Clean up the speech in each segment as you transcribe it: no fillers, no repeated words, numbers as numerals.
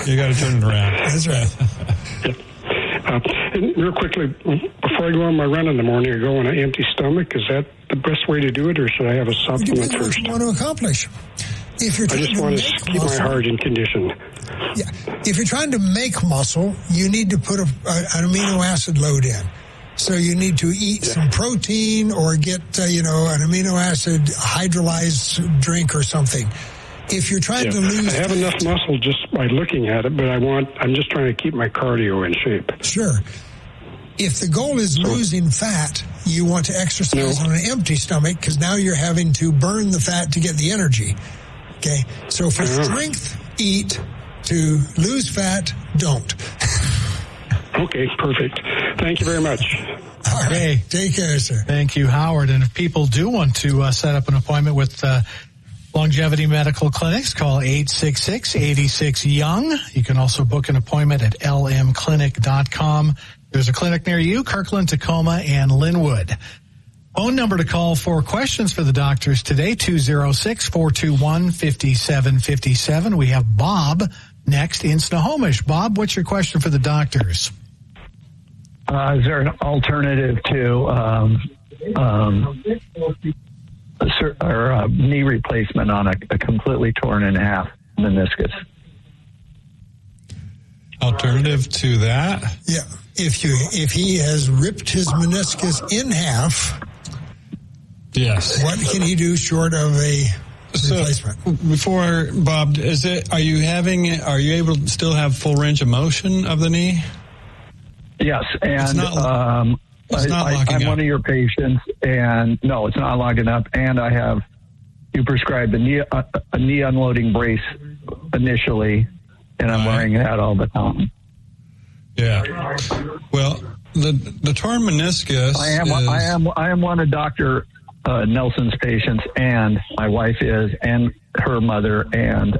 You got to turn it around. That's right. And real quickly, before I go on my run in the morning, I go on an empty stomach. Is that the best way to do it, or should I have a supplement first? What you want to accomplish. If you're I just want to keep my heart in condition. Yeah. If you're trying to make muscle, you need to put an amino acid load in. So you need to eat some protein or get, an amino acid hydrolyzed drink or something. If you're trying to lose... I have enough muscle just by looking at it, but I'm just trying to keep my cardio in shape. Sure. If the goal is losing fat, you want to exercise on an empty stomach because now you're having to burn the fat to get the energy. Okay? So for strength, eat. To lose fat, don't. Okay, perfect. Thank you very much. All right. Take care, sir. Thank you, Howard. And if people do want to set up an appointment with Longevity Medical Clinics, call 866-86-YOUNG. You can also book an appointment at lmclinic.com. There's a clinic near you, Kirkland, Tacoma, and Linwood. Phone number to call for questions for the doctors today, 206-421-5757. We have Bob next in Snohomish. Bob, what's your question for the doctors? Is there an alternative to knee replacement on a completely torn in half meniscus? Alternative to that? Yeah. If he has ripped his meniscus in half, yes. What can he do short of a replacement? Before, Bob, are you able to still have full range of motion of the knee? Yes, and I'm one of your patients, and no, it's not logging up. And you prescribed a knee unloading brace initially, and I'm wearing that all the time. Yeah. Well, the torn meniscus. I am one of Dr. Nelson's patients, and my wife is, and her mother, and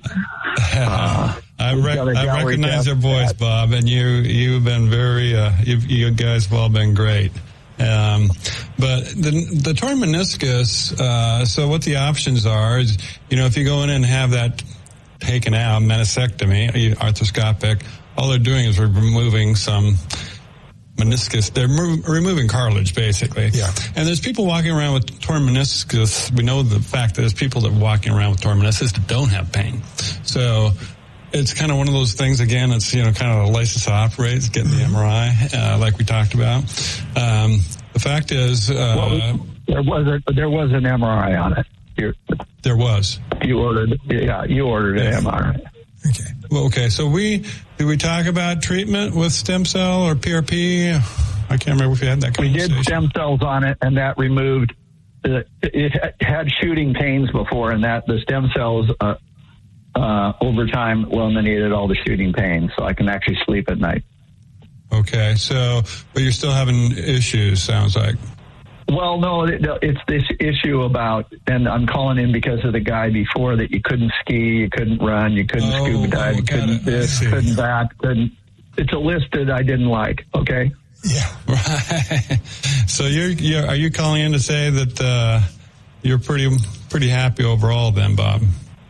I recognize their voice, Bob, and you've been very you guys have all been great. But the torn meniscus. So what the options are is, if you go in and have that taken out, meniscectomy, arthroscopic, all they're doing is removing some meniscus. They're removing cartilage, basically. Yeah. And there's people walking around with torn meniscus. We know the fact that there's people that are walking around with torn meniscus that don't have pain. So it's kind of one of those things, again, it's, kind of a license to operate. It's getting the MRI, like we talked about. The fact is... there was an MRI on it. There was. You ordered an MRI. Okay. Well, okay. So did we talk about treatment with stem cell or PRP? I can't remember if we had that conversation. We did stem cells on it, and that removed. It had shooting pains before, and that the stem cells over time eliminated all the shooting pains, so I can actually sleep at night. Okay. So, but you're still having issues. Sounds like. Well, no, it's this issue about, and I'm calling in because of the guy before, that you couldn't ski, you couldn't run, you couldn't scuba dive, you couldn't this, couldn't that, it's a list that I didn't like, okay? Yeah. Right. So are you calling in to say that you're pretty happy overall then, Bob?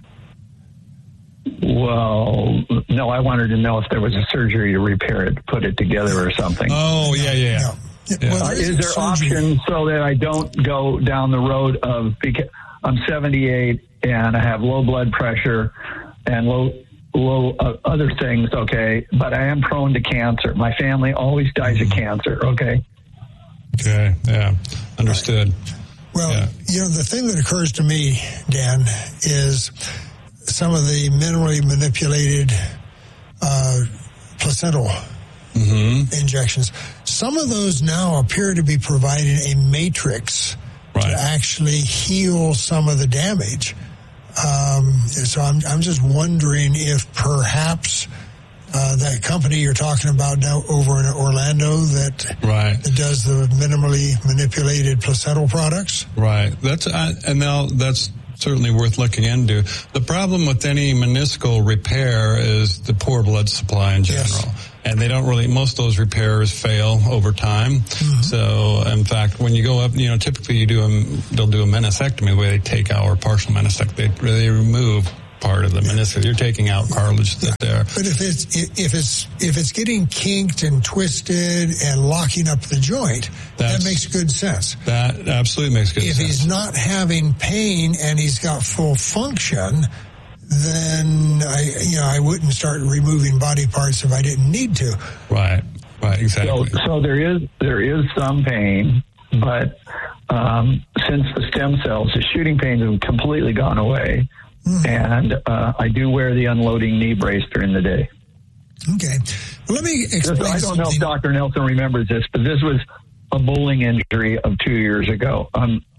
Well, no, I wanted to know if there was a surgery to repair it, put it together or something. Oh, yeah. No. Yeah. Well, is there options so that I don't go down the road of, because I'm 78 and I have low blood pressure and low other things, okay, but I am prone to cancer. My family always dies of cancer, okay? Okay, yeah, understood. Well, the thing that occurs to me, Dan, is some of the minimally manipulated placental injections. Some of those now appear to be providing a matrix to actually heal some of the damage. So I'm just wondering if perhaps that company you're talking about now over in Orlando that does the minimally manipulated placental products. Right. That's certainly worth looking into. The problem with any meniscal repair is the poor blood supply in general. Yes. And they don't most of those repairs fail over time. Mm-hmm. So, in fact, when you go up, typically they'll do a meniscectomy, the way they take out, or partial meniscectomy. They remove part of the meniscus. You're taking out cartilage that's there. But if it's getting kinked and twisted and locking up the joint, that makes good sense. That absolutely makes good sense. If he's not having pain and he's got full function, then I wouldn't start removing body parts if I didn't need to. Right, exactly. So there is some pain, but since the stem cells, the shooting pains have completely gone away. And I do wear the unloading knee brace during the day. Okay. Well, let me explain I don't know if Dr. Nelson remembers this, but this was a bowling injury of 2 years ago.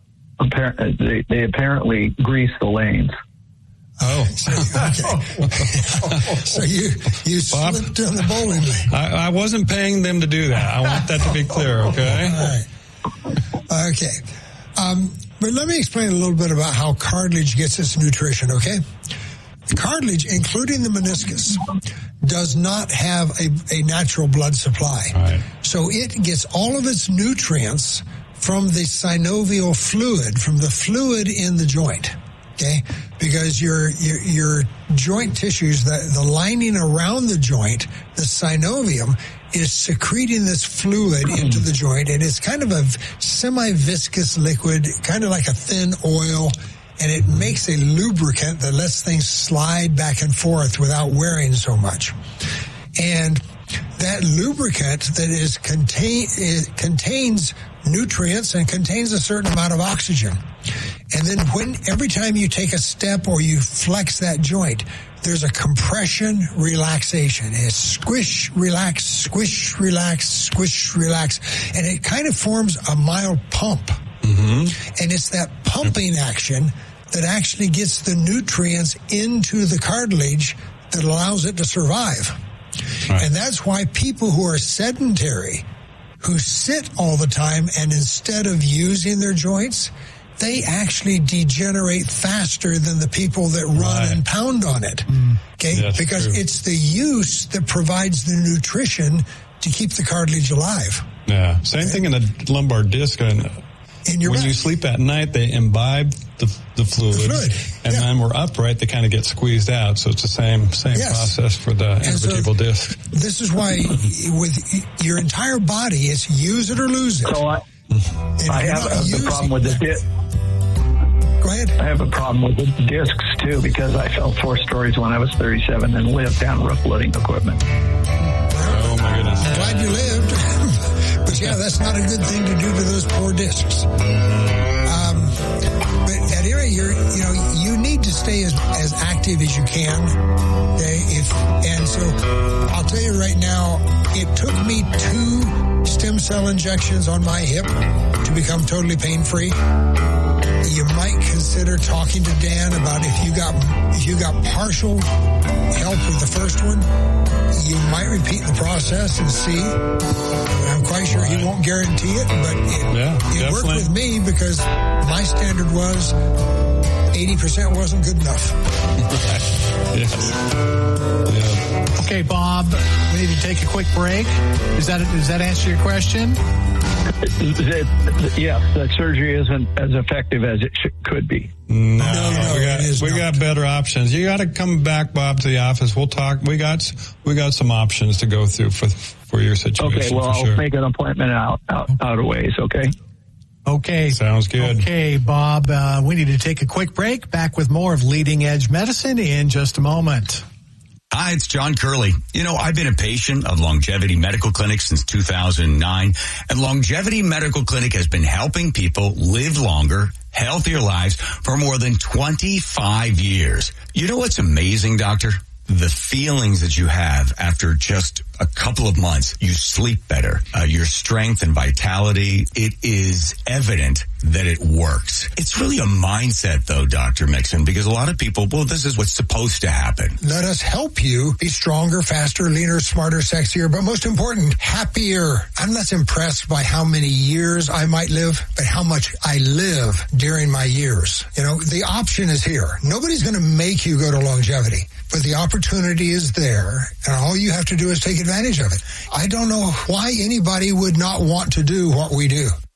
They apparently greased the lanes. Oh. Okay. So you slipped on the bowling lane. I wasn't paying them to do that. I want that to be clear, okay? All right. Okay. But let me explain a little bit about how cartilage gets its nutrition, okay? Cartilage, including the meniscus, does not have a natural blood supply. Right. So it gets all of its nutrients from the synovial fluid, from the fluid in the joint, okay? Because your joint tissues, the lining around the joint, the synovium, is secreting this fluid into the joint, and it's kind of a semi-viscous liquid, kind of like a thin oil, and it makes a lubricant that lets things slide back and forth without wearing so much. And that lubricant that contains nutrients and contains a certain amount of oxygen. And then every time you take a step or you flex that joint, there's a compression relaxation. It's squish, relax, squish, relax, squish, relax. And it kind of forms a mild pump. Mm-hmm. And it's that pumping action that actually gets the nutrients into the cartilage that allows it to survive. Right. And that's why people who are sedentary, who sit all the time, and instead of using their joints, they actually degenerate faster than the people that run and pound on it. Okay? That's because true. It's the use that provides the nutrition to keep the cartilage alive. Yeah. Same thing in the lumbar disc. When you sleep at night, they imbibe the fluid. And then we're upright, they kind of get squeezed out. So it's the same process for the intervertebral disc. This is why with your entire body, it's use it or lose it. So I have the problem with the disc. Go ahead. I have a problem with the discs, too, because I fell 4 stories when I was 37 and lived down roof loading equipment. Oh, my goodness. I'm glad you lived. But, that's not a good thing to do to those poor discs. But at any rate, you need to stay as active as you can. Okay? And so I'll tell you right now, it took me 2 stem cell injections on my hip to become totally pain-free. You might consider talking to Dan about if you got partial help with the first one, you might repeat the process and see. I'm quite sure he won't guarantee it, but it worked with me because my standard was 80% wasn't good enough. Okay, Bob, we need to take a quick break. Does that answer your question? Yes, that surgery isn't as effective as it could be. No, we got better options. You got to come back, Bob, to the office. We'll talk. We got some options to go through for your situation. Okay, well, I'll make an appointment out of ways. Okay. Sounds good. Okay, Bob, we need to take a quick break. Back with more of Leading Edge Medicine in just a moment. Hi, it's John Curley. I've been a patient of Longevity Medical Clinic since 2009, and Longevity Medical Clinic has been helping people live longer, healthier lives for more than 25 years. You know what's amazing, Doctor? The feelings that you have after just a couple of months. You sleep better. Your strength and vitality, it is evident that it works. It's really a mindset, though, Dr. Mixon, because a lot of people, this is what's supposed to happen. Let us help you be stronger, faster, leaner, smarter, sexier, but most important, happier. I'm less impressed by how many years I might live, but how much I live during my years. The option is here. Nobody's going to make you go to longevity, but the opportunity is there, and all you have to do is take advantage of it. I don't know why anybody would not want to do what we do.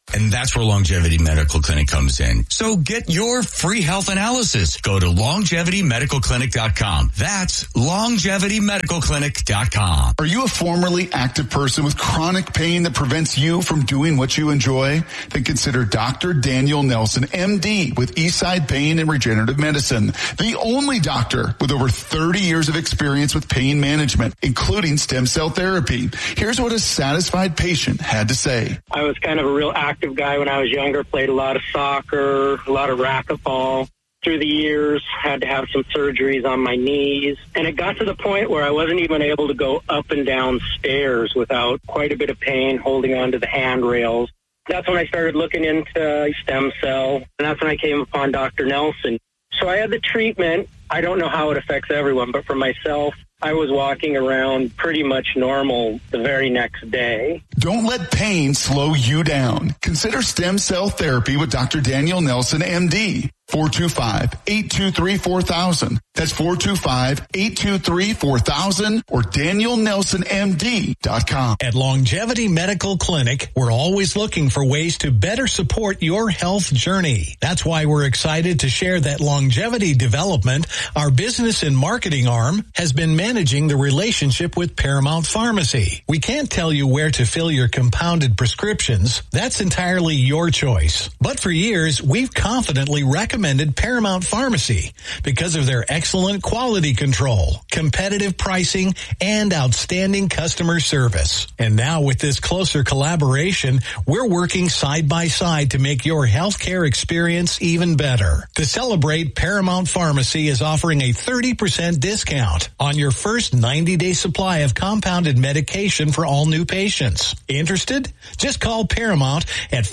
And that's where Longevity Medical Clinic comes in. So get your free health analysis. Go to longevitymedicalclinic.com. That's longevitymedicalclinic.com. Are you a formerly active person with chronic pain that prevents you from doing what you enjoy? Then consider Dr. Daniel Nelson, MD, with Eastside Pain and Regenerative Medicine. The only doctor with over 30 years of experience with pain management, including stem cell therapy. Here's what a satisfied patient had to say. I was kind of a real active guy when I was younger, played a lot of soccer, a lot of racquetball. Through the years, had to have some surgeries on my knees. And it got to the point where I wasn't even able to go up and down stairs without quite a bit of pain holding onto the handrails. That's when I started looking into stem cell, and that's when I came upon Dr. Nelson. So I had the treatment. I don't know how it affects everyone, but for myself, I was walking around pretty much normal the very next day. Don't let pain slow you down. Consider stem cell therapy with Dr. Daniel Nelson, MD. 425-823-4000. That's 425-823-4000 or DanielNelsonMD.com. At Longevity Medical Clinic, we're always looking for ways to better support your health journey. That's why we're excited to share that Longevity Development, our business and marketing arm, has been managing the relationship with Paramount Pharmacy. We can't tell you where to fill your compounded prescriptions. That's entirely your choice. But for years, we've confidently recommended Paramount Pharmacy because of their excellent quality control, competitive pricing, and outstanding customer service. And now with this closer collaboration, we're working side by side to make your healthcare experience even better. To celebrate, Paramount Pharmacy is offering a 30% discount on your first 90-day supply of compounded medication for all new patients. Interested? Just call Paramount at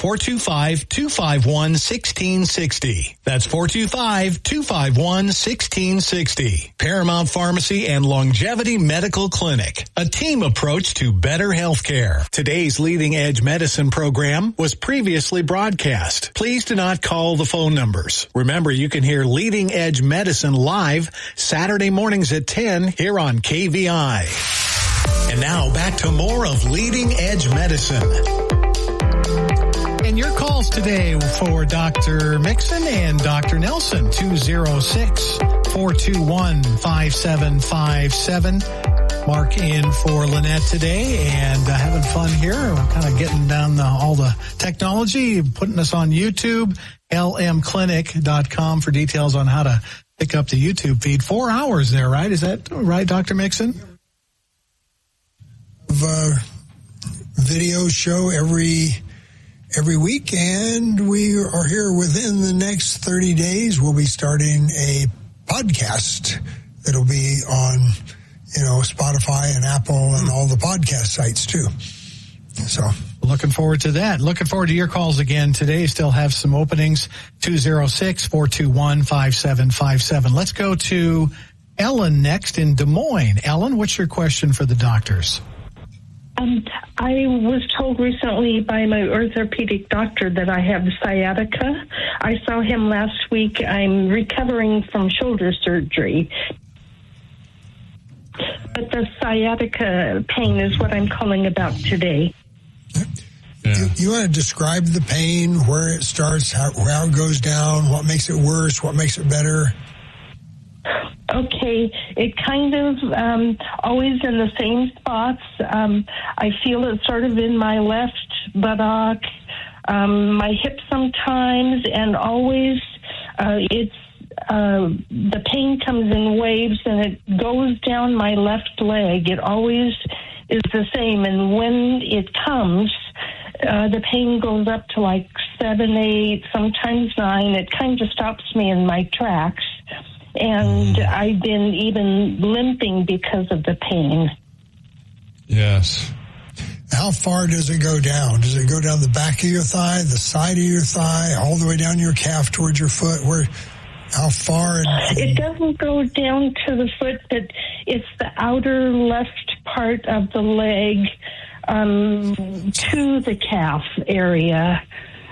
425-251-1660. That's 425-251-1660. Paramount Pharmacy and Longevity Medical Clinic. A team approach to better health care. Today's Leading Edge Medicine program was previously broadcast. Please do not call the phone numbers. Remember, you can hear Leading Edge Medicine live Saturday mornings at 10 here on KVI. And now back to more of Leading Edge Medicine. And your calls today for Dr. Mixon and Dr. Nelson, 206-421-5757. Mark in for Lynette today and having fun here. We're kind of getting down all the technology, putting us on YouTube, lmclinic.com for details on how to pick up the YouTube feed. 4 hours there, right? Is that right, Dr. Mixon? Video show every week, and we are here within the next 30 days. We'll be starting a podcast that'll be on, Spotify and Apple and all the podcast sites too. So looking forward to that. Looking forward to your calls again today. Still have some openings. 206-421-5757. Let's go to Ellen next in Des Moines. Ellen, what's your question for the doctors? I was told recently by my orthopedic doctor that I have sciatica. I saw him last week. I'm recovering from shoulder surgery. But the sciatica pain is what I'm calling about today. Yeah. You want to describe the pain, where it starts, how it goes down, what makes it worse, what makes it better? Okay, it kind of always in the same spots. I feel it sort of in my left buttock, my hip sometimes, and always the pain comes in waves and it goes down my left leg. It always is the same, and when it comes, the pain goes up to like 7, 8, sometimes 9. It kind of stops me in my tracks. And I've been even limping because of the pain. Yes. How far does it go down? Does it go down the back of your thigh, the side of your thigh, all the way down your calf towards your foot? How far? It doesn't go down to the foot, but it's the outer left part of the leg to the calf area.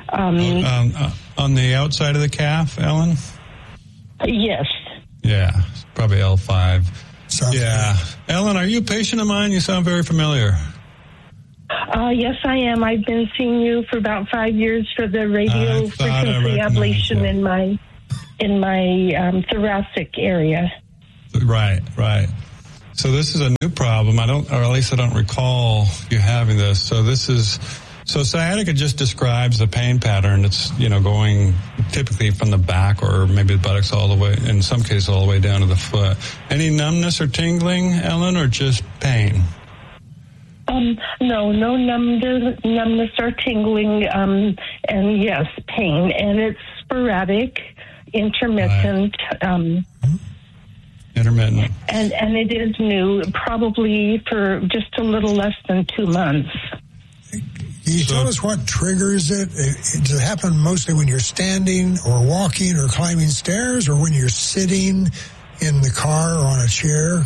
On the outside of the calf, Ellen? Yes. Yeah, probably L5. Yeah. Ellen, are you a patient of mine? You sound very familiar. Yes, I am. I've been seeing you for about 5 years for the radio frequency ablation in my thoracic area. Right. So this is a new problem. Or at least I don't recall you having this. So sciatica just describes the pain pattern. It's, going typically from the back or maybe the buttocks all the way, in some cases all the way down to the foot. Any numbness or tingling, Ellen, or just pain? No numbness or tingling, and yes, pain. And it's sporadic, intermittent. Right. Intermittent. And it is new, probably for just a little less than 2 months. Can you tell us what triggers it? Does it happen mostly when you're standing or walking or climbing stairs, or when you're sitting in the car or on a chair?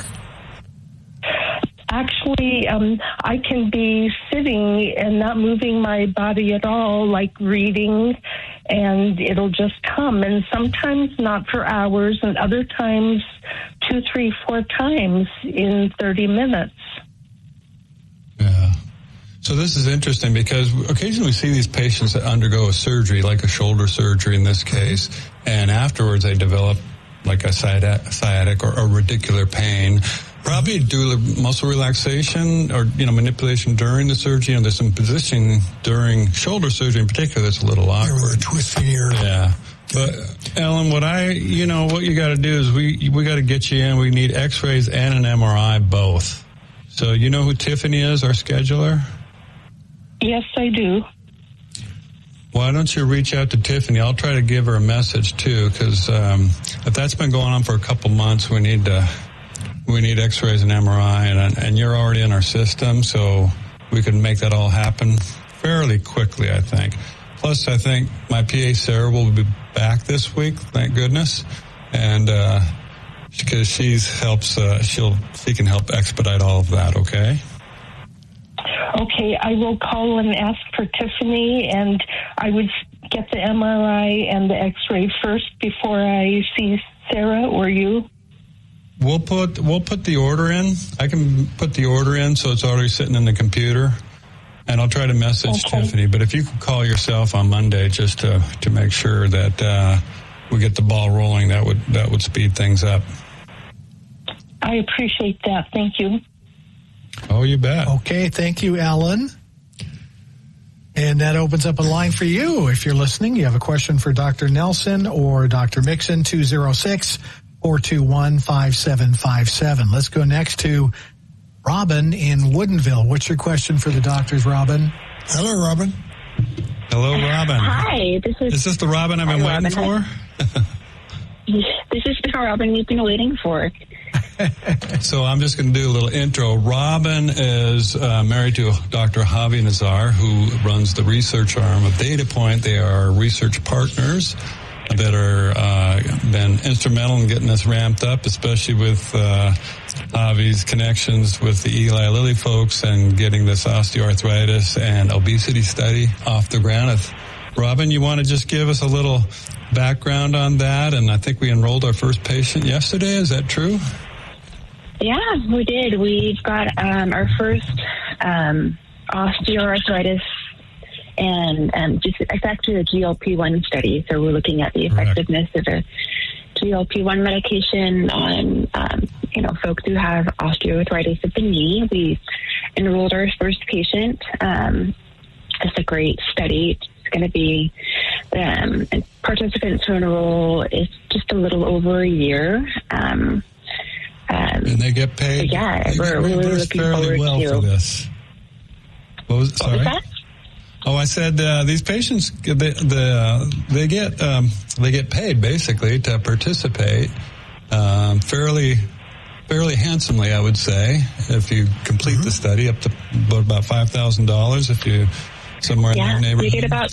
Actually, I can be sitting and not moving my body at all, like reading, and it'll just come. And sometimes not for hours, and other times 2, 3, 4 times in 30 minutes. Yeah. So this is interesting because occasionally we see these patients that undergo a surgery, like a shoulder surgery in this case, and afterwards they develop like a sciatic or radicular pain. Probably due to muscle relaxation or, manipulation during the surgery. There's some positioning during shoulder surgery in particular that's a little awkward. Yeah, twisting your... Yeah. But, Ellen, what you got to do is we got to get you in. We need x-rays and an MRI both. So you know who Tiffany is, our scheduler? Yes, I do. Why don't you reach out to Tiffany? I'll try to give her a message, too, because if that's been going on for a couple months, we need x-rays and MRI, and you're already in our system, so we can make that all happen fairly quickly, I think. Plus, I think my PA, Sarah, will be back this week, thank goodness, and because she can help expedite all of that, okay? Okay, I will call and ask for Tiffany, and I would get the MRI and the x-ray first before I see Sarah or you. We'll put the order in. I can put the order in so it's already sitting in the computer, and I'll try to message Tiffany. But if you could call yourself on Monday just to make sure that we get the ball rolling, that would speed things up. I appreciate that. Thank you. Oh, you bet. Okay, thank you, Ellen. And that opens up a line for you. If you're listening, you have a question for Dr. Nelson or Dr. Mixon, 206-421-5757. Let's go next to Robin in Woodinville. What's your question for the doctors, Robin? Hello, Robin. Hello, Robin. Hi. Is this the Robin I've been waiting for? This is the Robin we've been waiting for. So I'm just going to do a little intro. Robin is married to Dr. Javi Nazar, who runs the research arm of DataPoint. They are research partners that are been instrumental in getting us ramped up, especially with Javi's connections with the Eli Lilly folks and getting this osteoarthritis and obesity study off the ground. Robin, you want to just give us a little background on that? And I think we enrolled our first patient yesterday. Is that true? Yeah, we did. We've got our first osteoarthritis and it's actually a GLP-1 study. So we're looking at the effectiveness of a GLP-1 medication on, folks who have osteoarthritis of the knee. We enrolled our first patient. It's a great study. It's going to be participants who enroll is just a little over a year. And they get paid. So yeah, we're really looking forward to for this. What was that? Oh, I said these patients they get paid basically to participate fairly handsomely, I would say, if you complete the study, up to about $5,000 if you somewhere in that neighborhood. We get about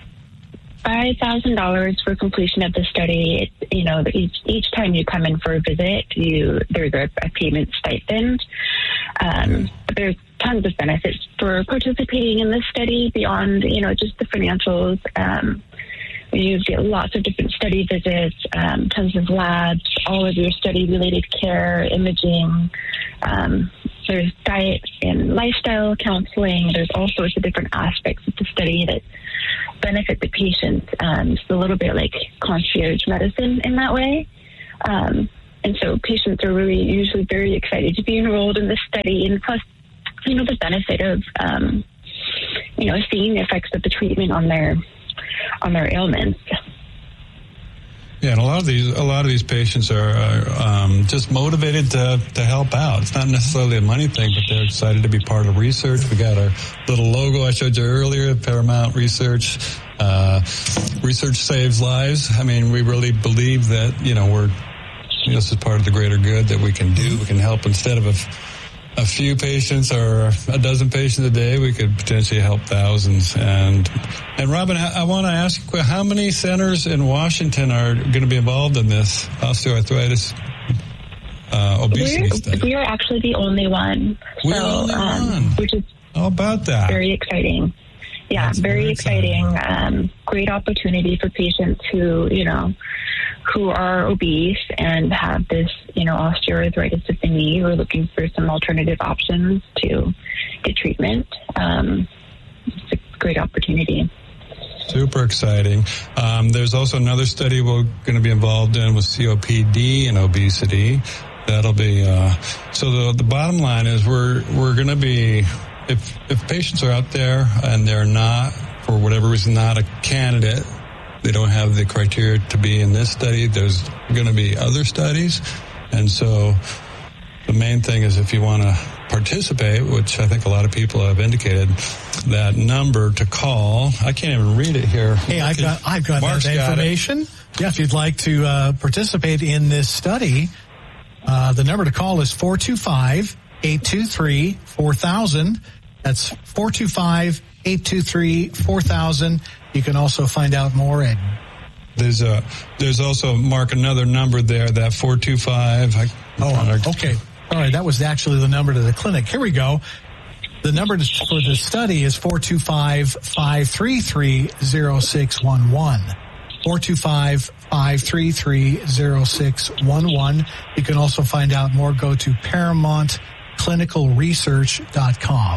$5,000 for completion of the study. Each time you come in for a visit, there's a payment stipend. There's tons of benefits for participating in this study beyond, just the financials. You get lots of different study visits, tons of labs, all of your study-related care, imaging. there's diet and lifestyle counseling. There's all sorts of different aspects of the study that benefit the patient. It's a little bit like concierge medicine in that way. And so patients are really usually very excited to be enrolled in this study. And plus, the benefit of, seeing the effects of the treatment on their ailments. Yeah, and a lot of these patients are just motivated to help out. It's not necessarily a money thing, but they're excited to be part of research. We got our little logo I showed you earlier, Paramount Research. Research saves lives. I mean, we really believe that this is part of the greater good that we can do. We can help instead of a few patients or a dozen patients a day, we could potentially help thousands. And Robin, I want to ask you, how many centers in Washington are going to be involved in this osteoarthritis obesity study? We are actually the only one. We're the only one. Which is how about that? Very exciting. Yeah, That's very exciting. Great opportunity for patients who are obese and have this, osteoarthritis of the knee, who are looking for some alternative options to get treatment. It's a great opportunity. Super exciting. There's also another study we're going to be involved in with COPD and obesity. That'll be, so the bottom line is we're going to be, if patients are out there and they're not, for whatever reason, not a candidate, they don't have the criteria to be in this study, there's going to be other studies. And so the main thing is if you want to participate, which I think a lot of people have indicated, that number to call, I can't even read it here. Hey, I've got that information. Yeah, if you'd like to participate in this study, the number to call is 425-823-4000. That's 425-823-4000. You can also find out more at... There's also, Mark, another number there, that 425. Okay. All right, that was actually the number to the clinic. Here we go. The number for the study is 425-533-0611. 425-533-0611. You can also find out more. Go to ParamountClinicalResearch.com.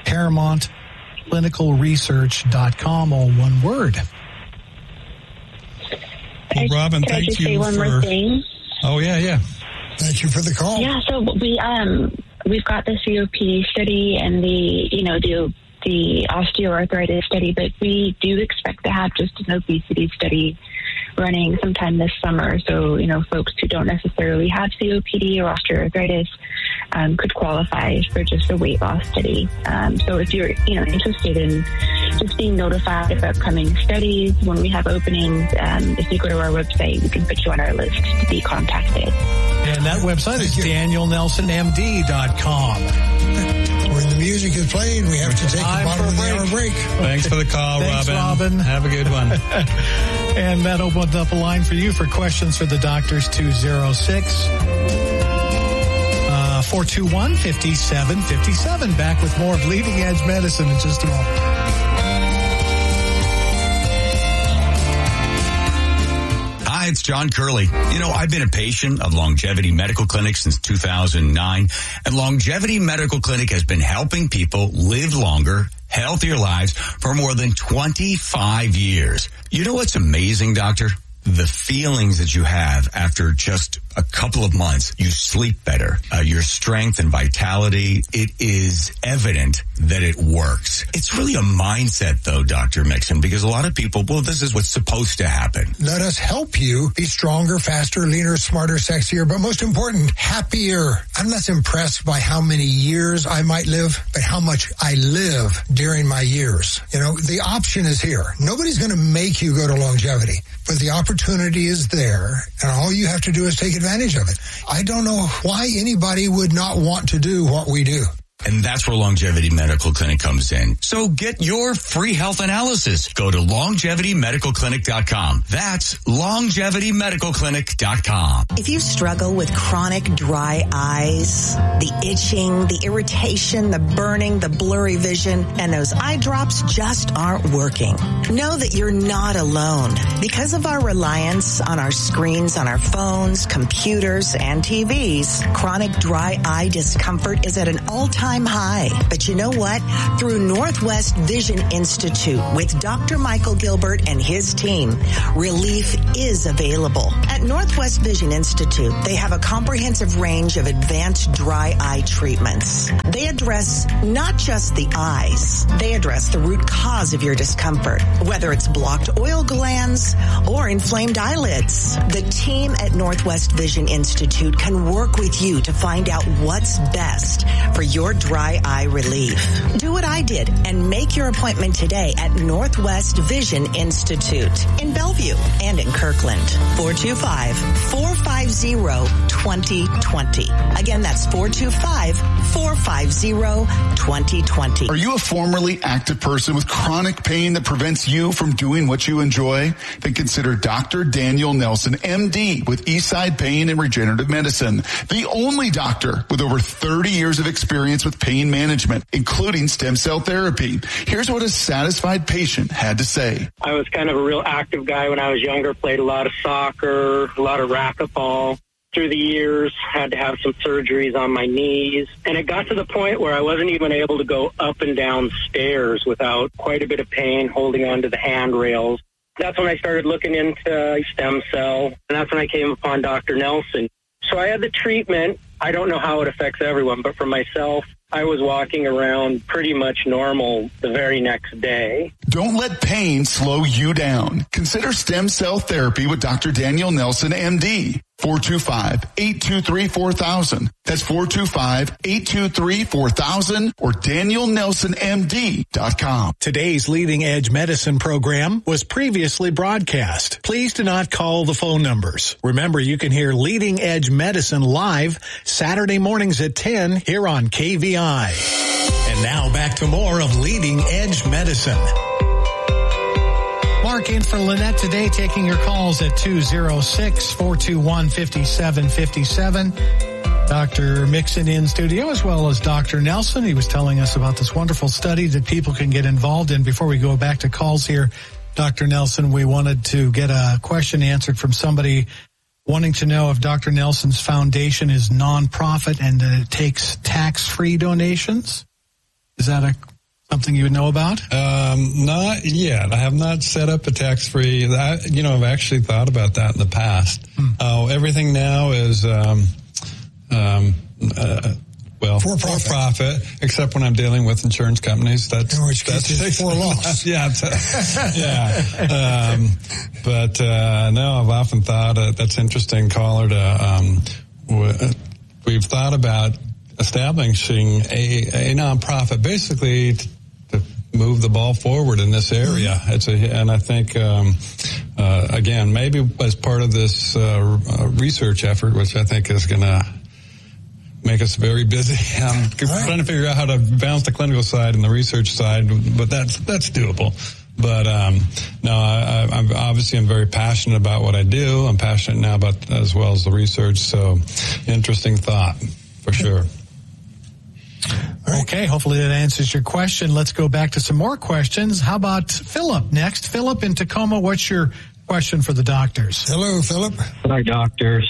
ParamountClinicalResearch.com, all one word. Well, Robin, thank you one more thing? Oh, yeah. Thank you for the call. Yeah, so we've got the COPD study and the osteoarthritis study, but we do expect to have just an obesity study running sometime this summer. So, folks who don't necessarily have COPD or osteoarthritis could qualify for just a weight loss study. So if you're, interested in just being notified of upcoming studies when we have openings, if you go to our website, we can put you on our list to be contacted. And that website is DanielNelsonMD.com. When the music is playing, we have to take a bottom of the hour break. Thanks for the call, Thanks, Robin. Have a good one. And that opens up a line for you for questions for the doctors, 206-421-5757. Back with more of Leading Edge Medicine in just a moment. Hi, it's John Curley. I've been a patient of Longevity Medical Clinic since 2009, and Longevity Medical Clinic has been helping people live longer, healthier lives for more than 25 years. You know what's amazing, doctor? The feelings that you have after just a couple of months. You sleep better. Your strength and vitality, it is evident that it works. It's really a mindset, though, Dr. Mixon, because a lot of people, this is what's supposed to happen. Let us help you be stronger, faster, leaner, smarter, sexier, but most important, happier. I'm less impressed by how many years I might live, but how much I live during my years. The option is here. Nobody's going to make you go to longevity, but the opportunity is there, and all you have to do is take advantage of it. I don't know why anybody would not want to do what we do. And that's where Longevity Medical Clinic comes in. So get your free health analysis. Go to longevitymedicalclinic.com. That's longevitymedicalclinic.com. If you struggle with chronic dry eyes, the itching, the irritation, the burning, the blurry vision, and those eye drops just aren't working, know that you're not alone. Because of our reliance on our screens, on our phones, computers, and TVs, chronic dry eye discomfort is at an all-time high. But you know what? Through Northwest Vision Institute with Dr. Michael Gilbert and his team, relief is available. At Northwest Vision Institute, they have a comprehensive range of advanced dry eye treatments. They address not just the eyes, they address the root cause of your discomfort, whether it's blocked oil glands or inflamed eyelids. The team at Northwest Vision Institute can work with you to find out what's best for your dry eye relief. Do what I did and make your appointment today at Northwest Vision Institute in Bellevue and in Kirkland. 425-450-2020. Again, that's 425-450-2020. Are you a formerly active person with chronic pain that prevents you from doing what you enjoy? Then consider Dr. Daniel Nelson, MD, with Eastside Pain and Regenerative Medicine, the only doctor with over 30 years of experience with pain management, including stem cell therapy. Here's what a satisfied patient had to say. I was kind of a real active guy when I was younger, played a lot of soccer, a lot of racquetball. Through the years, had to have some surgeries on my knees. And it got to the point where I wasn't even able to go up and down stairs without quite a bit of pain holding onto the handrails. That's when I started looking into stem cell, and that's when I came upon Dr. Nelson. So I had the treatment. I don't know how it affects everyone, but for myself, I was walking around pretty much normal the very next day. Don't let pain slow you down. Consider stem cell therapy with Dr. Daniel Nelson, MD. 425-823-4000. That's 425-823-4000 or DanielNelsonMD.com. Today's Leading Edge Medicine program was previously broadcast. Please do not call the phone numbers. Remember, you can hear Leading Edge Medicine live Saturday mornings at 10 here on KVI. And now back to more of Leading Edge Medicine. Mark in for Lynette today, taking your calls at 206-421-5757. Dr. Mixon in studio, as well as Dr. Nelson. He was telling us about this wonderful study that people can get involved in. Before we go back to calls here, Dr. Nelson, we wanted to get a question answered from somebody wanting to know if Dr. Nelson's foundation is nonprofit and that it takes tax-free donations. Is that something you would know about? Not yet. I have not set up a tax-free. I've actually thought about that in the past. Everything now is, for profit, except when I'm dealing with insurance companies. That's in which case it's for loss. Yeah. No, I've often thought that's interesting, caller. We've thought about establishing a nonprofit, basically to move the ball forward in this area. And I think, again, maybe as part of this research effort, which I think is going to make us very busy. I'm trying to figure out how to balance the clinical side and the research side, but that's doable. But I'm very passionate about what I do. I'm passionate now about as well as the research. So, interesting thought for sure. Okay, hopefully that answers your question. Let's go back to some more questions. How about Philip next? Philip in Tacoma, what's your question for the doctors? Hello, Philip. Hi, doctors.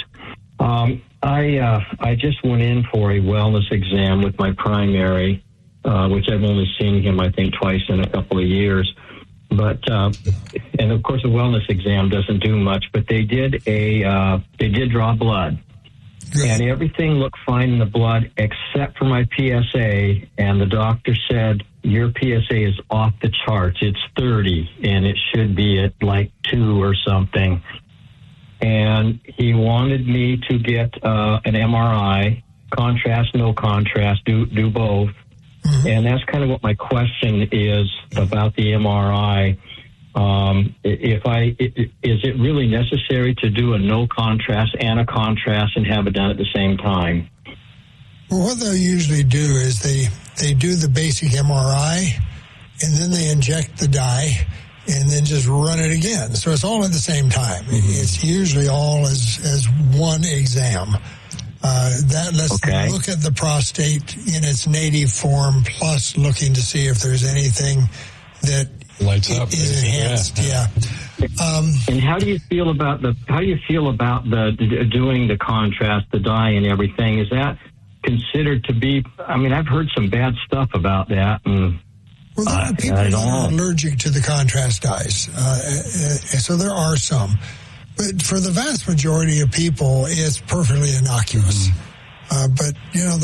I just went in for a wellness exam with my primary, which I've only seen him, I think, twice in a couple of years. But, and of course, a wellness exam doesn't do much, but they did draw blood. Good. And everything looked fine in the blood except for my PSA. And the doctor said, your PSA is off the charts. It's 30 and it should be at like 2 or something. And he wanted me to get an MRI, contrast, no contrast, do both. Mm-hmm. And that's kind of what my question is about the MRI. Is it really necessary to do a no contrast and a contrast and have it done at the same time? Well, what they'll usually do is they do the basic MRI, and then they inject the dye, and then just run it again. So it's all at the same time. It's usually all as one exam. That lets them look at the prostate in its native form, plus looking to see if there's anything that lights up is enhanced. Yeah. And how do you feel about the doing the contrast, the dye, and everything? Is that considered to be? I mean, I've heard some bad stuff about that. And, well, there are people that are allergic to the contrast dyes, so there are some. But for the vast majority of people, it's perfectly innocuous. But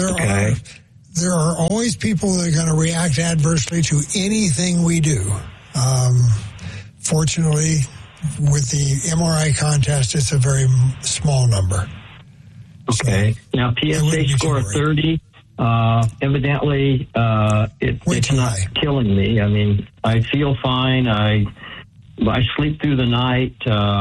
there are always people that are going to react adversely to anything we do. Fortunately, with the MRI contrast, it's a very small number. Okay. So, now, PSA score of 30, evidently, it's not killing me. I mean, I feel fine. I sleep through the night.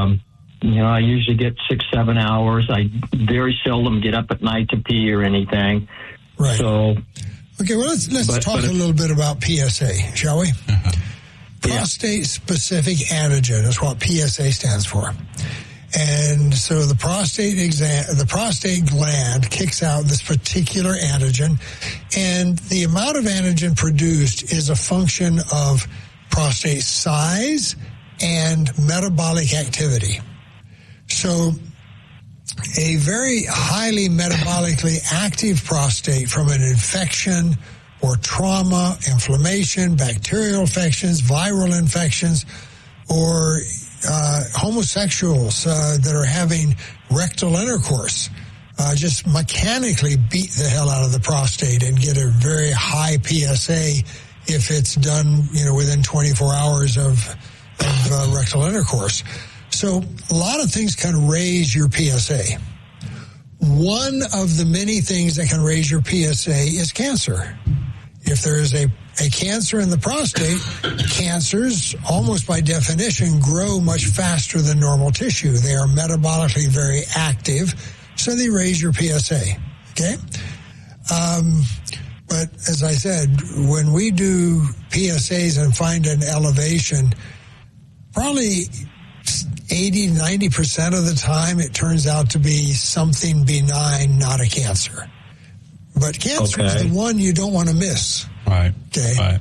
I usually get 6-7 hours. I very seldom get up at night to pee or anything. Right. So, okay, well, let's talk a little bit about PSA, shall we? Prostate-specific antigen is what PSA stands for. And so the prostate gland kicks out this particular antigen, and the amount of antigen produced is a function of prostate size and metabolic activity. So a very highly metabolically active prostate from an infection or trauma, inflammation, bacterial infections, viral infections, or homosexuals that are having rectal intercourse just mechanically beat the hell out of the prostate and get a very high PSA if it's done, within 24 hours of rectal intercourse. So a lot of things can raise your PSA. One of the many things that can raise your PSA is cancer. If there is a cancer in the prostate, cancers, almost by definition, grow much faster than normal tissue. They are metabolically very active, so they raise your PSA. Okay? But as I said, when we do PSAs and find an elevation, probably 80-90% of the time it turns out to be something benign, not a cancer. But cancer is the one you don't want to miss. Right. Okay. Right.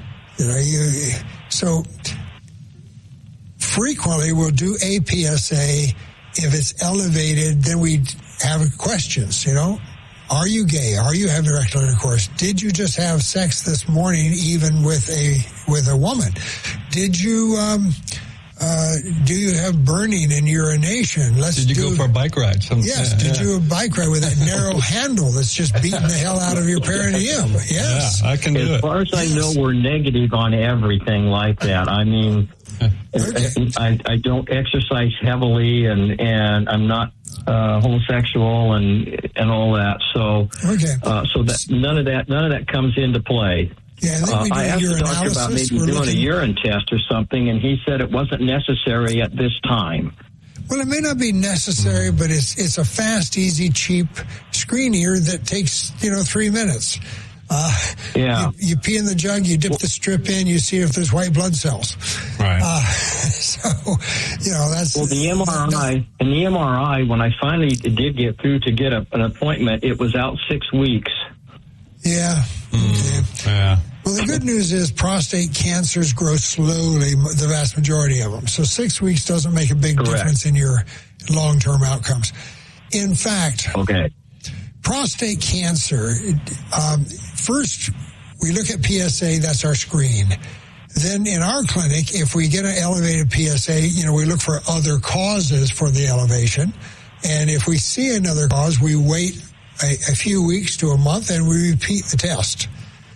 So frequently we'll do a PSA. If it's elevated, then we have questions, Are you gay? Are you having rectal intercourse? Did you just have sex this morning, even with a woman? Did you do you have burning in urination? Did you go for a bike ride? Yes. Did you have a bike ride with that narrow handle that's just beating the hell out of your perineum? Yes. Yeah, I can do it. As far as I know, we're negative on everything like that. I mean, I don't exercise heavily, and I'm not homosexual and all that. So so that none of that comes into play. Yeah, I asked the doctor about maybe doing a urine test or something, and he said it wasn't necessary at this time. Well, it may not be necessary, but it's a fast, easy, cheap screener that takes 3 minutes. You pee in the jug, you dip the strip in, you see if there's white blood cells. Right. That's... Well, the MRI, when I finally did get through to get an appointment, it was out 6 weeks. Yeah. Yeah. Well, the good news is prostate cancers grow slowly, the vast majority of them. So 6 weeks doesn't make a big difference in your long-term outcomes. In fact, prostate cancer, first we look at PSA, that's our screen. Then in our clinic, if we get an elevated PSA, we look for other causes for the elevation. And if we see another cause, we wait a few weeks to a month and we repeat the test.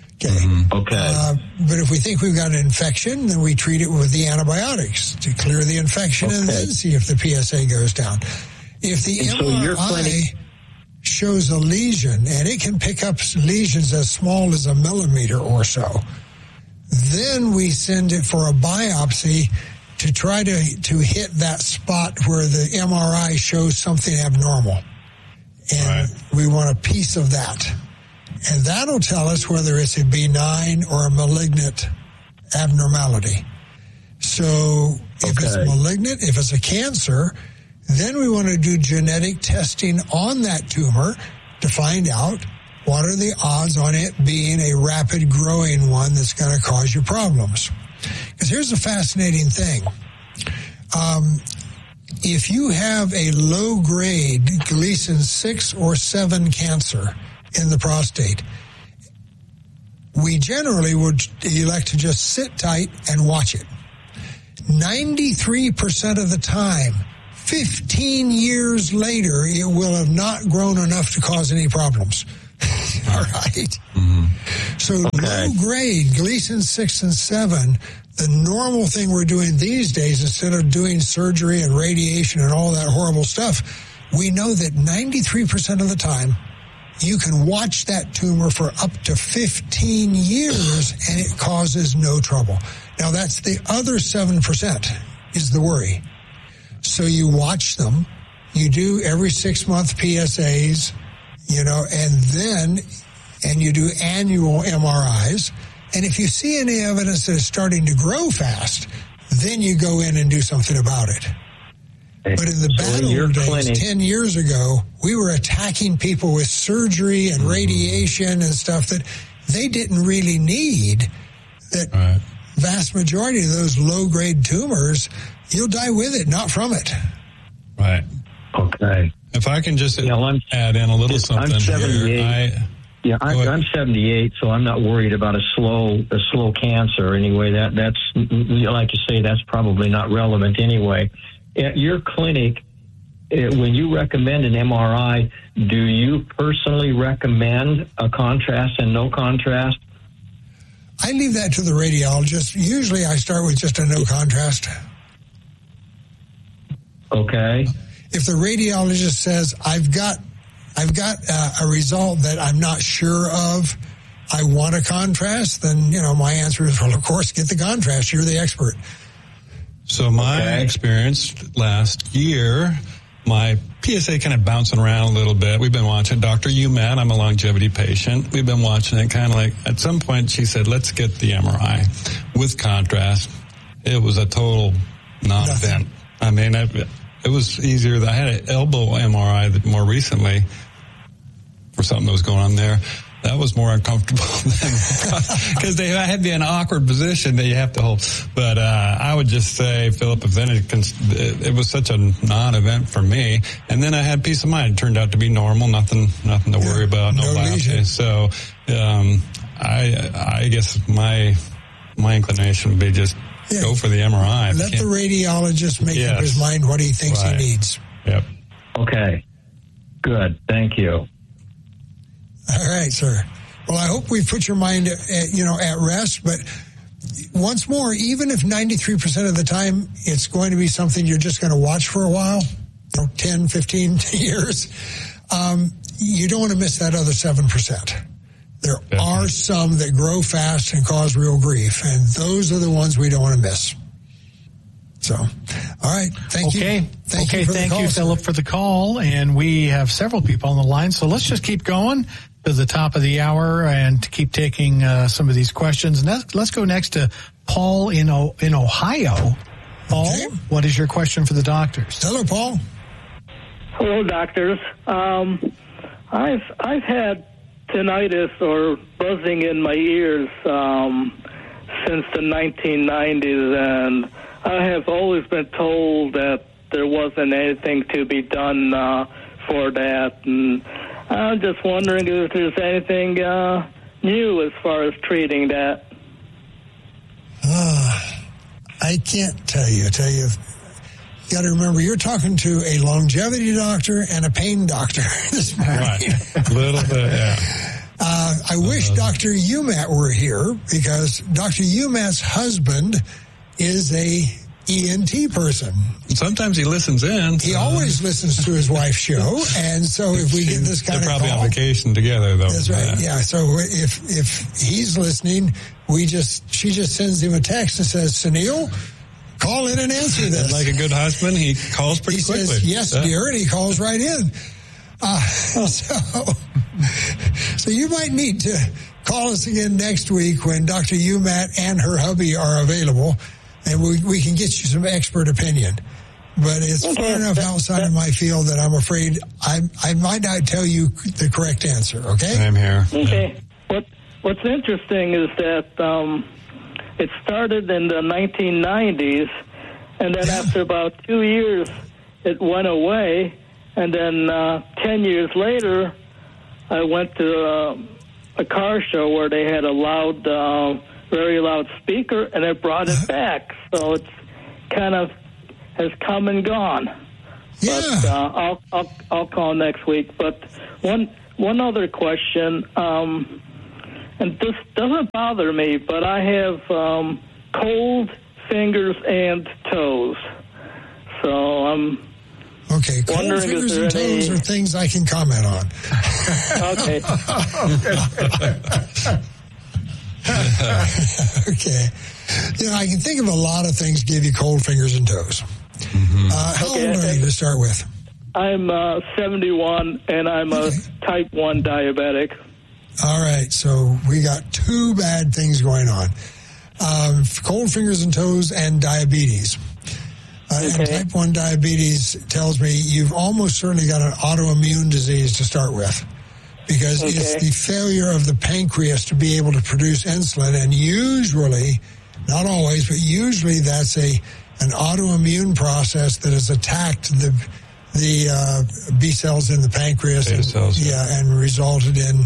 Okay. But if we think we've got an infection, then we treat it with the antibiotics to clear the infection and then see if the PSA goes down. If the MRI shows a lesion, and it can pick up lesions as small as a millimeter or so, then we send it for a biopsy to try to hit that spot where the MRI shows something abnormal. And we want a piece of that. And that'll tell us whether it's a benign or a malignant abnormality. So if it's malignant, if it's a cancer, then we want to do genetic testing on that tumor to find out what are the odds on it being a rapid growing one that's going to cause you problems. Because here's a fascinating thing. If you have a low-grade Gleason 6 or 7 cancer in the prostate, we generally would elect to just sit tight and watch it. 93% of the time, 15 years later, it will have not grown enough to cause any problems. All right? Mm-hmm. So low-grade Gleason 6 and 7, the normal thing we're doing these days, instead of doing surgery and radiation and all that horrible stuff, we know that 93% of the time, you can watch that tumor for up to 15 years and it causes no trouble. Now, that's the other 7% is the worry. So you watch them, you do every 6-month PSAs, and you do annual MRIs. And if you see any evidence that it's starting to grow fast, then you go in and do something about it. But in the bad old days, 10 years ago, we were attacking people with surgery and radiation and stuff that they didn't really need. That vast majority of those low-grade tumors, you'll die with it, not from it. Right. Okay. If I can just add in a little something. I'm 78. I'm 78, so I'm not worried about a slow cancer anyway. That's like you say, that's probably not relevant anyway. At your clinic, when you recommend an MRI, do you personally recommend a contrast and no contrast? I leave that to the radiologist. Usually I start with just a no contrast. Okay. If the radiologist says, I've got a result that I'm not sure of, I want a contrast, then, my answer is, well, of course, get the contrast. You're the expert. So my experience last year, my PSA kind of bouncing around a little bit. We've been watching Dr. UMAT. I'm a longevity patient. We've been watching it kind of like, at some point she said, let's get the MRI with contrast. It was a total non-event. I mean, it was easier. I had an elbow MRI more recently for something that was going on there. That was more uncomfortable because I had an awkward position that you have to hold. But I would just say, Philip, if then it was such a non-event for me, and then I had peace of mind. It turned out to be normal, nothing to worry about, no biopsy. So I guess my inclination would be just go for the MRI. Let the radiologist make up his mind what he thinks he needs. Yep. Okay. Good. Thank you. All right, sir. Well, I hope we've put your mind at rest. But once more, even if 93% of the time it's going to be something you're just going to watch for a while, 10, 15 years, you don't want to miss that other 7%. There are some that grow fast and cause real grief, and those are the ones we don't want to miss. So, all right. Thank you. Thank you, Philip, for the call. And we have several people on the line, so let's just keep going to the top of the hour and keep taking some of these questions. Let's go next to Paul in Ohio. Paul, what is your question for the doctors? Hello, Paul. Hello, doctors. I've had tinnitus or buzzing in my ears since the 1990s, and I have always been told that there wasn't anything to be done for that, and I'm just wondering if there's anything new as far as treating that. I can't tell you. You got to remember, you're talking to a longevity doctor and a pain doctor this morning. Right. A little bit, yeah. I wish Dr. UMAT were here, because Dr. UMAT's husband is a ENT person. Sometimes he listens in. He always listens to his wife's show, and so if we get this kind of call... They're probably on vacation together, though. That's right, yeah. So if he's listening, she just sends him a text and says, Sunil, call in and answer this. Like a good husband, he calls pretty quickly. Says, yes, dear, and he calls right in. So you might need to call us again next week when Dr. Umat and her hubby are available, and we can get you some expert opinion. But it's far enough outside of my field that I'm afraid I might not tell you the correct answer, okay? I'm here. Okay. What's interesting is that it started in the 1990s, and then after about 2 years, it went away. And then 10 years later, I went to a car show where they had a loud, very loud speaker, and it brought it back. So it's kind of has come and gone. Yeah. But I'll call next week. But one other question, and this doesn't bother me, but I have cold fingers and toes. So I'm okay. Cold fingers and toes are things I can comment on. Okay. Okay. I can think of a lot of things give you cold fingers and toes. Mm-hmm. How old are you to start with? I'm 71, and I'm a type 1 diabetic. All right, so we got two bad things going on. Cold fingers and toes and diabetes. And type 1 diabetes tells me you've almost certainly got an autoimmune disease to start with, because it's the failure of the pancreas to be able to produce insulin, and usually, not always, but usually that's an autoimmune process that has attacked the B cells in the pancreas, and resulted in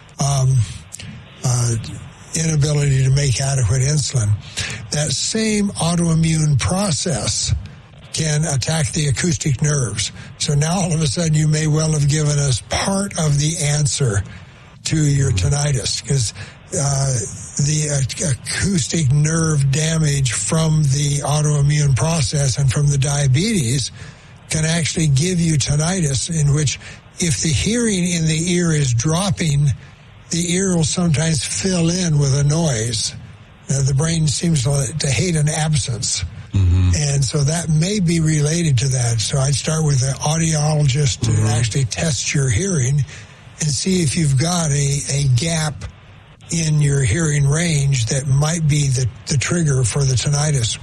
inability to make adequate insulin. That same autoimmune process can attack the acoustic nerves. So now all of a sudden you may well have given us part of the answer to your tinnitus, because the acoustic nerve damage from the autoimmune process and from the diabetes can actually give you tinnitus, in which if the hearing in the ear is dropping, the ear will sometimes fill in with a noise. The brain seems to hate an absence. Mm-hmm. And so that may be related to that. So I'd start with an audiologist to actually test your hearing and see if you've got a gap in your hearing range that might be the trigger for the tinnitus.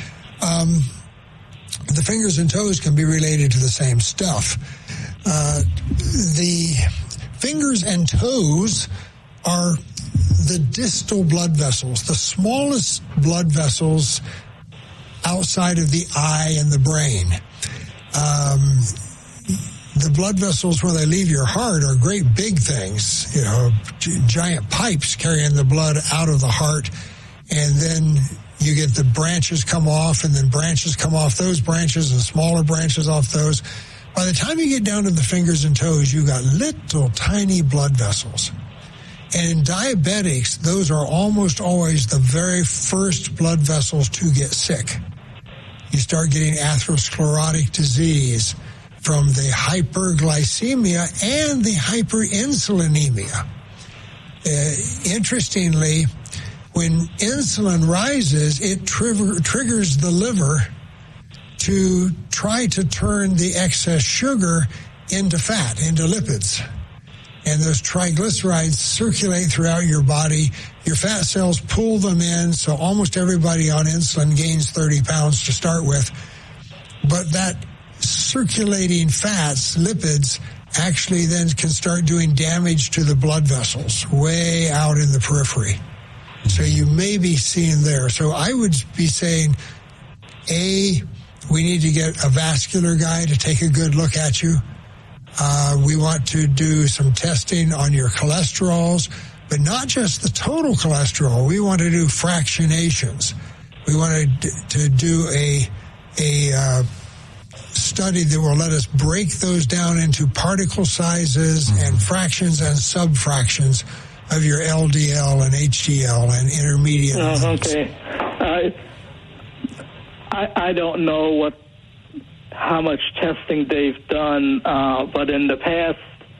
The fingers and toes can be related to the same stuff. The fingers and toes are the distal blood vessels, the smallest blood vessels outside of the eye and the brain. The blood vessels, when they leave your heart, are great big things, giant pipes carrying the blood out of the heart, and then you get the branches come off, and then branches come off those branches and smaller branches off those. By the time you get down to the fingers and toes, you got little tiny blood vessels. And in diabetics, those are almost always the very first blood vessels to get sick. You start getting atherosclerotic disease from the hyperglycemia and the hyperinsulinemia. Interestingly, when insulin rises, it triggers the liver to try to turn the excess sugar into fat, into lipids. And those triglycerides circulate throughout your body. Your fat cells pull them in, so almost everybody on insulin gains 30 pounds to start with. But that circulating fats, lipids, actually then can start doing damage to the blood vessels way out in the periphery. So you may be seeing there. So I would be saying, we need to get a vascular guy to take a good look at you. We want to do some testing on your cholesterols, but not just the total cholesterol. We want to do fractionations. We want to do a study that will let us break those down into particle sizes and fractions and subfractions of your LDL and HDL and intermediate. Okay. I don't know how much testing they've done, but in the past,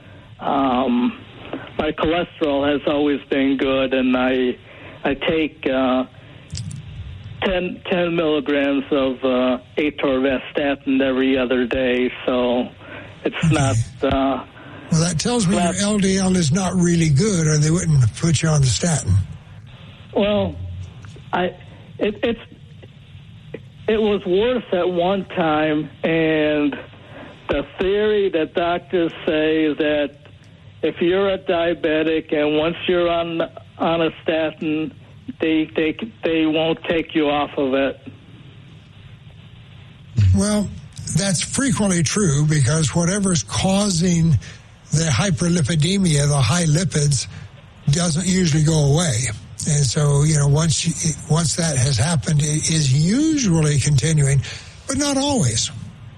my cholesterol has always been good, and I take 10 milligrams of atorvastatin every other day, so it's not Well, that tells me your LDL is not really good, or they wouldn't put you on the statin. Well, it was worse at one time, and the theory that doctors say is that if you're a diabetic and once you're on a statin, they won't take you off of it. Well, that's frequently true, because whatever's causing the hyperlipidemia, the high lipids, doesn't usually go away. And so, once that has happened, it is usually continuing, but not always.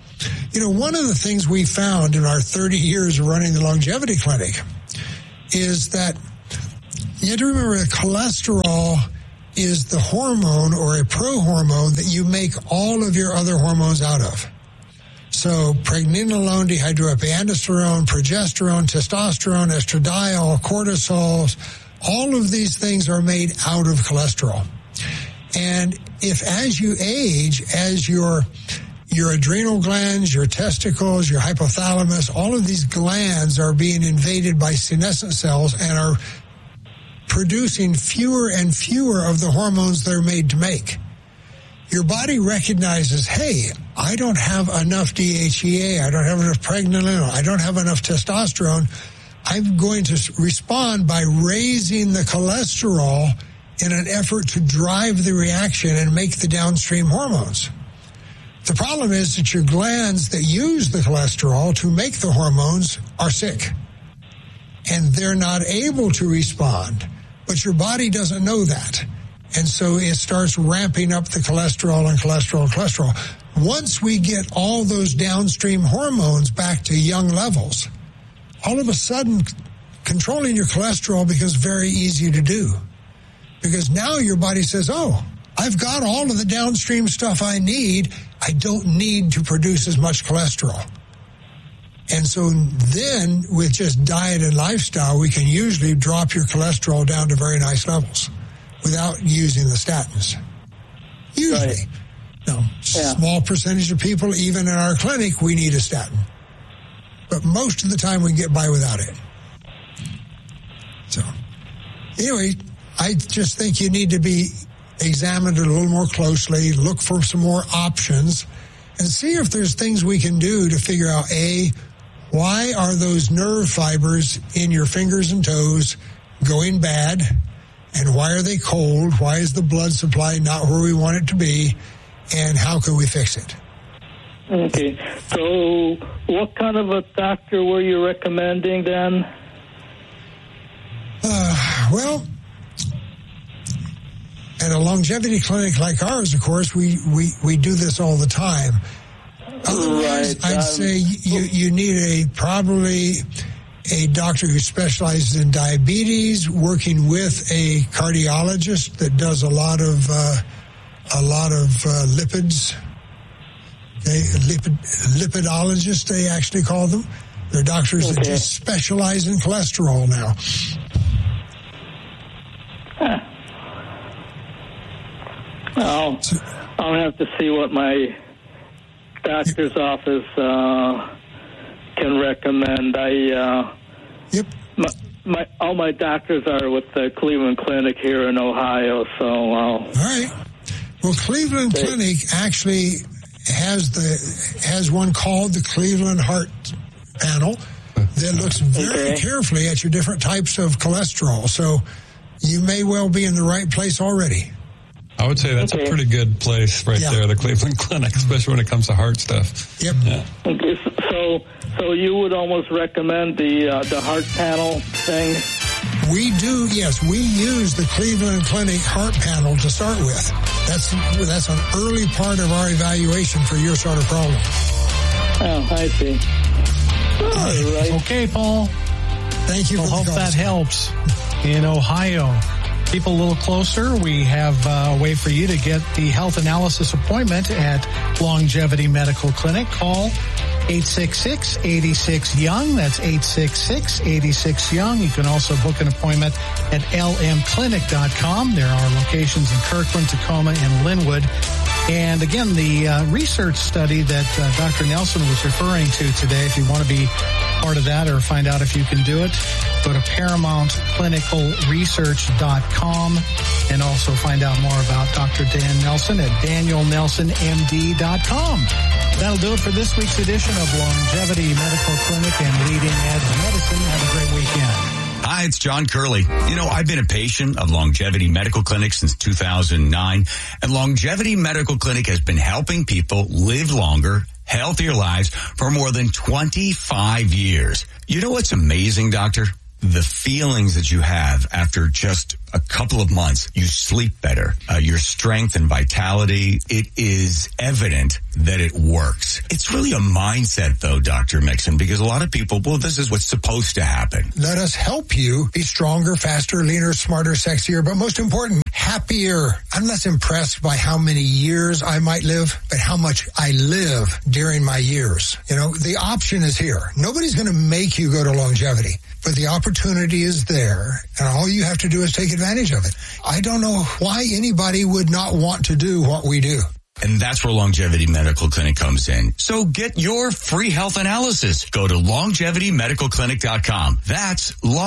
One of the things we found in our 30 years of running the longevity clinic is that you have to remember that cholesterol is the hormone, or a prohormone, that you make all of your other hormones out of. So pregnenolone, dehydroepiandrosterone, progesterone, testosterone, estradiol, cortisol, all of these things are made out of cholesterol. And if as you age, as your adrenal glands, your testicles, your hypothalamus, all of these glands are being invaded by senescent cells and are producing fewer and fewer of the hormones they're made to make. Your body recognizes, hey, I don't have enough DHEA, I don't have enough pregnenolone, I don't have enough testosterone. I'm going to respond by raising the cholesterol in an effort to drive the reaction and make the downstream hormones. The problem is that your glands that use the cholesterol to make the hormones are sick, and they're not able to respond. But your body doesn't know that. And so it starts ramping up the cholesterol and cholesterol. Once we get all those downstream hormones back to young levels, all of a sudden controlling your cholesterol becomes very easy to do. Because now your body says, oh, I've got all of the downstream stuff I need. I don't need to produce as much cholesterol. And so then with just diet and lifestyle, we can usually drop your cholesterol down to very nice levels without using the statins. Usually. Right. No, small percentage of people, even in our clinic, we need a statin. But most of the time we can get by without it. So anyway, I just think you need to be examined a little more closely, look for some more options, and see if there's things we can do to figure out, A, why are those nerve fibers in your fingers and toes going bad? And why are they cold? Why is the blood supply not where we want it to be? And how can we fix it? Okay. So what kind of a doctor were you recommending then? Well, at a longevity clinic like ours, of course, we do this all the time. Otherwise, right. I'd say you need probably a doctor who specializes in diabetes, working with a cardiologist that does a lot of lipids. Lipidologists, they actually call them. They're doctors that just specialize in cholesterol now. Well, I'll have to see what my doctor's office can recommend. All my doctors are with the Cleveland Clinic here in Ohio, so all right. Well, Cleveland Clinic actually has one called the Cleveland Heart Panel that looks very carefully at your different types of cholesterol. So you may well be in the right place already. I would say that's a pretty good place right there, the Cleveland Clinic, especially when it comes to heart stuff. Yep. Yeah. Okay, so you would almost recommend the heart panel thing? We do, yes. We use the Cleveland Clinic Heart Panel to start with. That's an early part of our evaluation for your sort of problem. Oh, I see. All right. Okay, Paul. Thank you for the hope that helps. In Ohio, people a little closer, we have a way for you to get the health analysis appointment at Longevity Medical Clinic. Call 866-86-YOUNG. That's 866-86-YOUNG. You can also book an appointment at lmclinic.com. There are locations in Kirkland, Tacoma, and Linwood. And again, the research study that Dr. Nelson was referring to today, if you want to be part of that or find out if you can do it, go to ParamountClinicalResearch.com and also find out more about Dr. Dan Nelson at DanielNelsonMD.com. That'll do it for this week's edition of Longevity Medical Clinic and Leading Edge Medicine. Have a great weekend. Hi, it's John Curley. I've been a patient of Longevity Medical Clinic since 2009, and Longevity Medical Clinic has been helping people live longer, healthier lives for more than 25 years. You know what's amazing, Doctor? The feelings that you have after just a couple of months. You sleep better. Your strength and vitality, it is evident that it works. It's really a mindset, though, Dr. Mixon, because a lot of people, well, this is what's supposed to happen. Let us help you be stronger, faster, leaner, smarter, sexier, but most important, happier. I'm less impressed by how many years I might live, but how much I live during my years. The option is here. Nobody's going to make you go to longevity, but the opportunity is there, and all you have to do is take advantage of it. I don't know why anybody would not want to do what we do. And that's where Longevity Medical Clinic comes in. So get your free health analysis. Go to LongevityMedicalClinic.com. That's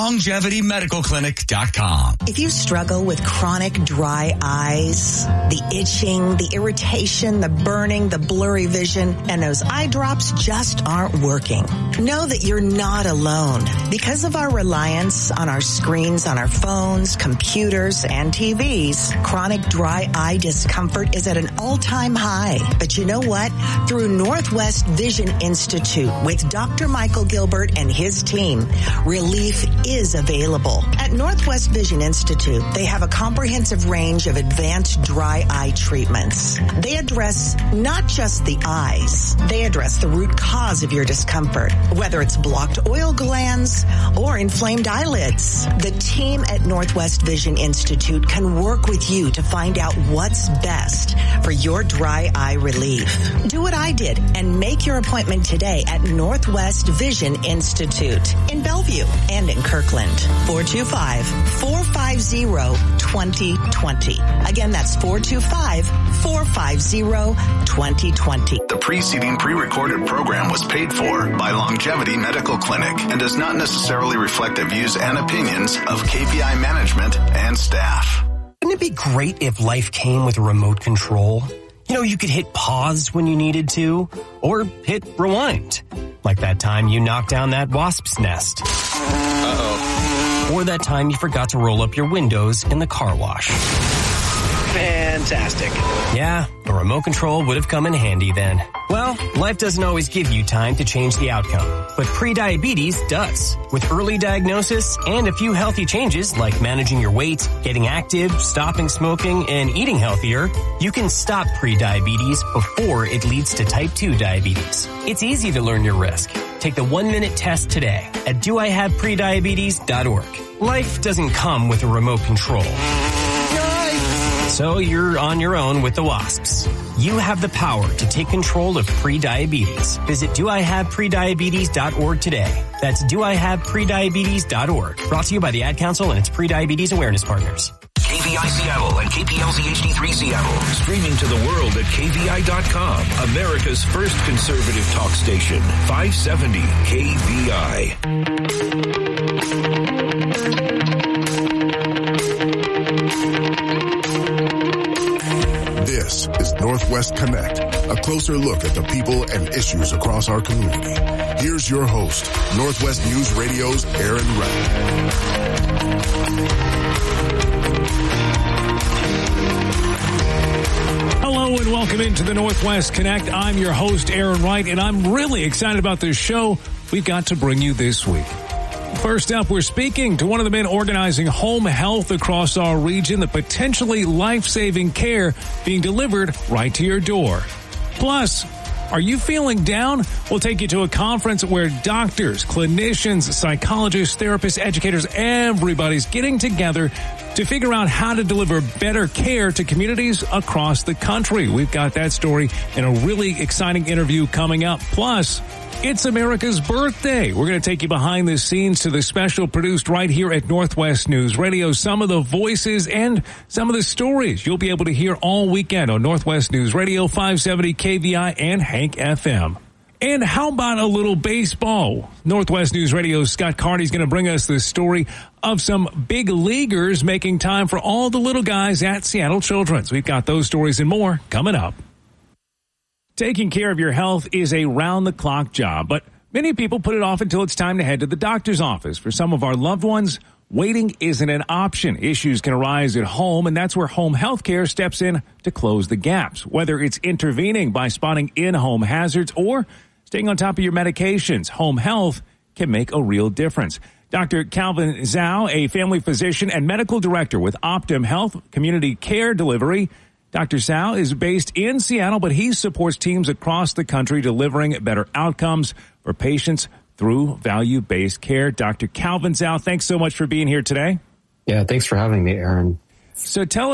LongevityMedicalClinic.com. If you struggle with chronic dry eyes, the itching, the irritation, the burning, the blurry vision, and those eye drops just aren't working, know that you're not alone. Because of our reliance on our screens, on our phones, computers, and TVs, chronic dry eye discomfort is at an all-time high. But you know what? Through Northwest Vision Institute with Dr. Michael Gilbert and his team, relief is available. At Northwest Vision Institute, they have a comprehensive range of advanced dry eye treatments. They address not just the eyes, they address the root cause of your discomfort, whether it's blocked oil glands or inflamed eyelids. The team at Northwest Vision Institute can work with you to find out what's best for your dry eye relief. Do what I did and make your appointment today at Northwest Vision Institute in Bellevue and in Kirkland. 425-450-2020. Again, that's 425-450-2020. The preceding pre-recorded program was paid for by Longevity Medical Clinic and does not necessarily reflect the views and opinions of KVI management and staff. Wouldn't it be great if life came with a remote control? You could hit pause when you needed to, or hit rewind. Like that time you knocked down that wasp's nest. Uh-oh. Or that time you forgot to roll up your windows in the car wash. Fantastic. Yeah, a remote control would have come in handy then. Well, life doesn't always give you time to change the outcome, but prediabetes does. With early diagnosis and a few healthy changes like managing your weight, getting active, stopping smoking, and eating healthier, you can stop prediabetes before it leads to type 2 diabetes. It's easy to learn your risk. Take the 1-minute test today at doihaveprediabetes.org. Life doesn't come with a remote control. So you're on your own with the wasps. You have the power to take control of prediabetes. Visit doihaveprediabetes.org today. That's doihaveprediabetes.org. Brought to you by the Ad Council and its Prediabetes Awareness Partners. KVI Seattle and KPLZ HD3 Seattle. Streaming to the world at KVI.com. America's first conservative talk station. 570 KVI. This is Northwest Connect, a closer look at the people and issues across our community. Here's your host, Northwest News Radio's Aaron Wright. Hello and welcome into the Northwest Connect. I'm your host, Aaron Wright, and I'm really excited about this show we've got to bring you this week. First up, we're speaking to one of the men organizing home health across our region, the potentially life-saving care being delivered right to your door. Plus, are you feeling down? We'll take you to a conference where doctors, clinicians, psychologists, therapists, educators, everybody's getting together to figure out how to deliver better care to communities across the country. We've got that story and a really exciting interview coming up. Plus, it's America's birthday. We're going to take you behind the scenes to the special produced right here at Northwest News Radio. Some of the voices and some of the stories you'll be able to hear all weekend on Northwest News Radio, 570 KVI and Hank FM. And how about a little baseball? Northwest News Radio's Scott Carney is going to bring us the story of some big leaguers making time for all the little guys at Seattle Children's. We've got those stories and more coming up. Taking care of your health is a round-the-clock job, but many people put it off until it's time to head to the doctor's office. For some of our loved ones, waiting isn't an option. Issues can arise at home, and that's where home health care steps in to close the gaps. Whether it's intervening by spotting in-home hazards or staying on top of your medications, home health can make a real difference. Dr. Calvin Zhao, a family physician and medical director with Optum Health Community Care Delivery. Dr. Zhao is based in Seattle, but he supports teams across the country delivering better outcomes for patients through value-based care. Dr. Calvin Zhao, thanks so much for being here today. Yeah, thanks for having me, Aaron. So tell